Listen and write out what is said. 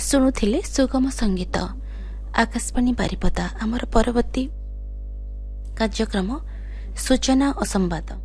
ଶୁଣୁଥିଲେ ସୁଗମ ସଙ୍ଗୀତ। ଆକାଶବାଣୀ ବାରିପଦା। ଆମର ପରବର୍ତ୍ତୀ କାର୍ଯ୍ୟକ୍ରମ ସୂଚନା ଓ ସମ୍ବାଦ।